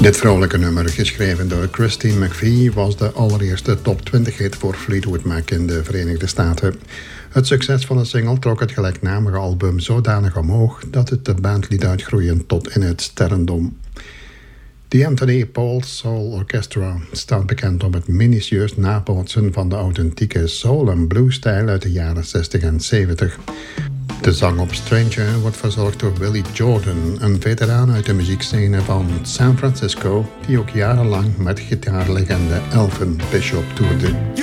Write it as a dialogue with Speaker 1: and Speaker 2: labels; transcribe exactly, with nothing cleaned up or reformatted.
Speaker 1: Dit vrolijke nummer, geschreven door Christine McVie, was de allereerste top twintig hit voor Fleetwood Mac in de Verenigde Staten. Het succes van de single trok het gelijknamige album zodanig omhoog dat het de band liet uitgroeien tot in het sterrendom. The Anthony Paul Soul Orchestra staat bekend om het minutieus nabootsen van de authentieke soul- en blues-stijl uit de jaren zestig en zeventig. De zang op Stranger wordt verzorgd door Willie Jordan, een veteraan uit de muziekscène van San Francisco, die ook jarenlang met gitaarlegende Elvin Bishop toerde.